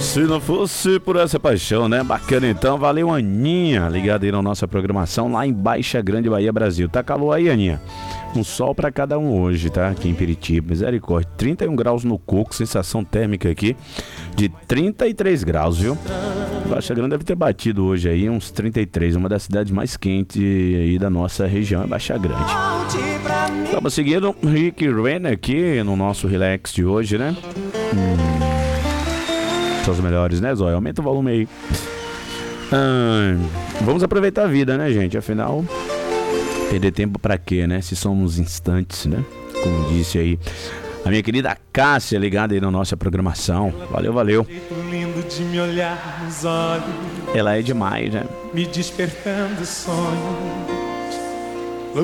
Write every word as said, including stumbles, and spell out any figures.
Se não fosse por essa paixão, né? Bacana então, valeu Aninha, ligada aí na nossa programação lá em Baixa Grande, Bahia, Brasil. Tá calor aí, Aninha? Um sol pra cada um hoje, tá? Aqui em Piritiba, misericórdia. trinta e um graus no coco, sensação térmica aqui de trinta e três graus, viu? Baixa Grande deve ter batido hoje aí uns trinta e três, uma das cidades mais quentes aí da nossa região, é Baixa Grande. Estamos seguindo Rick Renner aqui no nosso Relax de hoje, né? Hum. São os melhores, né, Zóia? Aumenta o volume aí. Ah, vamos aproveitar a vida, né, gente? Afinal, perder tempo pra quê, né? Se somos instantes, né? Como disse aí a minha querida Cássia, ligada aí na nossa programação. Valeu, valeu. Lindo de me olhar nos olhos. Ela é demais, né? Me despertando sonho.